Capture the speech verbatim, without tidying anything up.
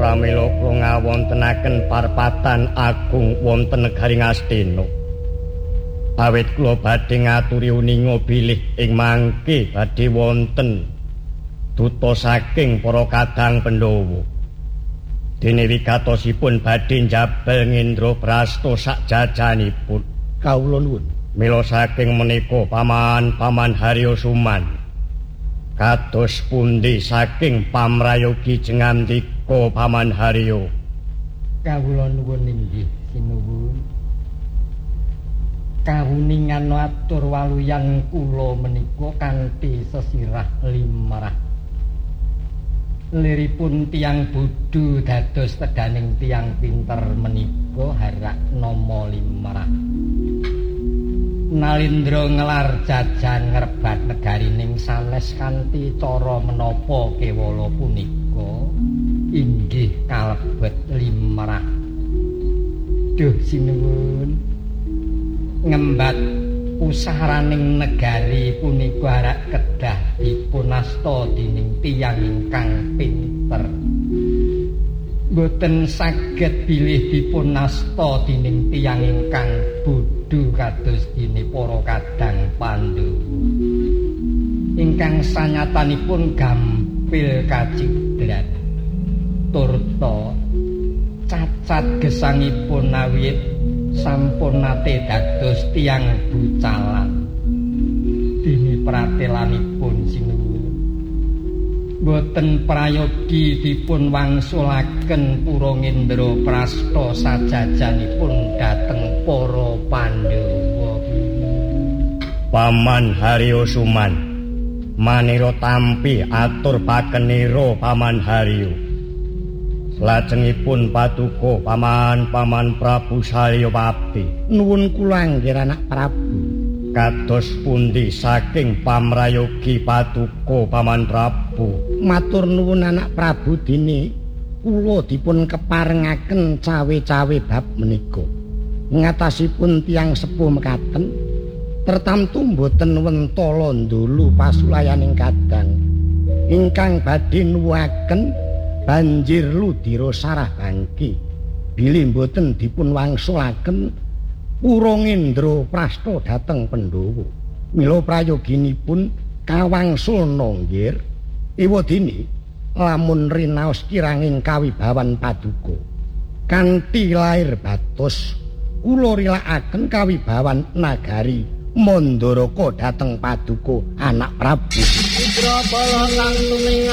pramila kula ngawontenaken parpatan agung wonten negari Ngastina. Awit kula badhe ngaturi uninga bilih ing mangke badhe wonten duta saking para kadang Pandhawa. Dene wigatosipun badhe njabel ngendra prasta sak jajanipun. Kawula nuwun. Mila saking menika paman-paman Haryo Suman. Kados pundi saking pamrayogi jengandika Paman Haryo? Kawula nuwun inggih sinuwun. Kawuningan atur waluyan kula menika kanthi sesirah limrah. Liripun tiyang bodho dados tedaning tiyang pinter menika harak nama limrah. Nalindra ngelar jajan ngrebat negarining sanes kanthi cara menapa kewala punika inggih kalebet limrah. Duh sinuwun, ngembat usaharaning negari punika arak kedah dipunasta dening tiyang ingkang pinter. Boten saged bilih dipunasta dening tiyang ingkang bodho kados dene para kadang Pandhawa. Ingkang sanyatanipun gampil kacidrat. Turta cacat gesangipun awit sampun nate dados tiyang bucalan. Dene pratelanipun sinuwun boten prayogi dipun wangsulaken Pura Ngendra prasta sajajanipun dhateng para Pandhawa. Paman Haryo Suman, manira tampi atur pakenira Paman Haryo. Lajengipun paduka paman-paman Prabu Saryapati. Nuwun kula anggir anak Prabu. Kados pundi saking pamrayogi paduka Paman Prabu? Matur nuwun anak Prabu dene kula dipun keparengaken cawe-cawe bab menika. Ngatasipun tiyang sepuh mekaten tertamtu boten wentala ndulu pasulayaning kadang ingkang badhe nuwuhaken banjir ludira sarah bangki bilih boten dipun wangsulaken Pura Ngendra prasta dhateng Pandhawa. Mila prayoginipun kawangsulna nggih ewadene lamun rinaos kiranging kawibawan paduka kanthi lair batos kula rilakaken kawibawan nagari Mandaraka dhateng paduka anak Prabu. Putra bala kang tuming